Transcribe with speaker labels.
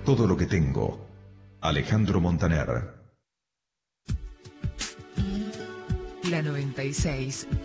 Speaker 1: todo lo que tengo. Alejandro Montaner.
Speaker 2: La 96